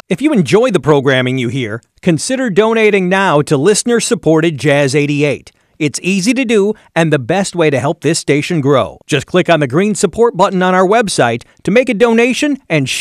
If you enjoy the programming you hear, consider donating now to listener-supported Jazz 88. It's easy to do and the best way to help this station grow. Just click on the green support button on our website to make a donation and